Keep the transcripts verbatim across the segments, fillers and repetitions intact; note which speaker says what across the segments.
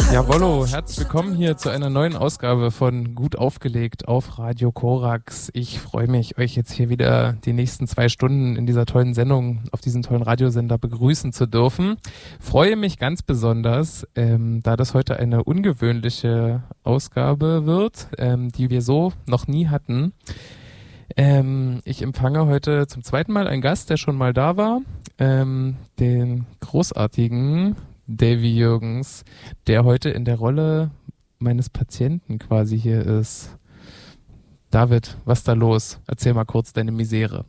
Speaker 1: Jawollo, herzlich willkommen hier zu einer neuen Ausgabe von Gut aufgelegt auf Radio Korax. Ich freue mich, euch jetzt hier wieder die nächsten zwei Stunden in dieser tollen Sendung auf diesem tollen Radiosender begrüßen zu dürfen. Freue mich ganz besonders, ähm, da das heute eine ungewöhnliche Ausgabe wird, ähm, die wir so noch nie hatten. Ähm, ich empfange heute zum zweiten Mal einen Gast, der schon mal da war, ähm, den großartigen Davy Jürgens, der heute in der Rolle meines Patienten quasi hier ist. David, was ist da los? Erzähl mal kurz deine Misere.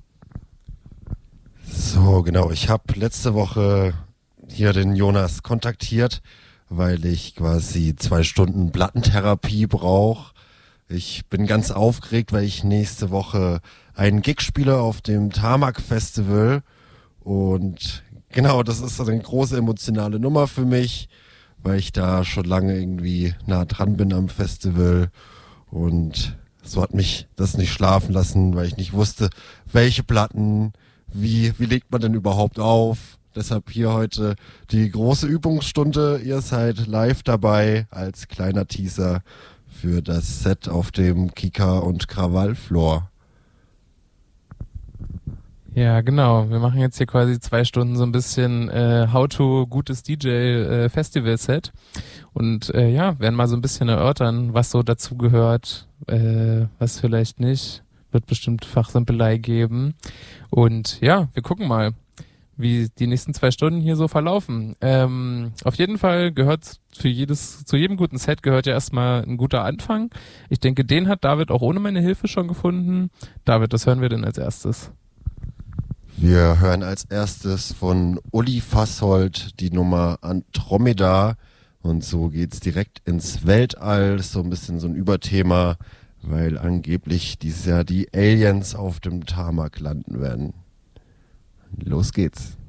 Speaker 2: So, genau. Ich habe letzte Woche hier den Jonas kontaktiert, weil ich quasi zwei Stunden Plattentherapie brauche. Ich bin ganz aufgeregt, weil ich nächste Woche einen Gig spiele auf dem Tarmac Festival und genau, das ist eine große emotionale Nummer für mich, weil ich da schon lange irgendwie nah dran bin am Festival und so hat mich das nicht schlafen lassen, weil ich nicht wusste, welche Platten, wie, wie legt man denn überhaupt auf. Deshalb hier heute die große Übungsstunde. Ihr seid live dabei als kleiner Teaser für das Set auf dem Kika und Krawall Floor.
Speaker 1: Ja, genau. Wir machen jetzt hier quasi zwei Stunden so ein bisschen äh, How-to gutes D J äh, Festival-Set und äh, ja, werden mal so ein bisschen erörtern, was so dazu gehört, äh, was vielleicht nicht. Wird bestimmt Fachsimpelei geben und ja, wir gucken mal, wie die nächsten zwei Stunden hier so verlaufen. Ähm, auf jeden Fall gehört für jedes, zu jedem guten Set gehört ja erstmal ein guter Anfang. Ich denke, den hat David auch ohne meine Hilfe schon gefunden. David, was hören wir denn als erstes?
Speaker 2: Wir hören als erstes von Uli Fassold die Nummer Andromeda und so geht's direkt ins Weltall, so ein bisschen so ein Überthema, weil angeblich dieses Jahr die Aliens auf dem Tarmac landen werden. Los geht's.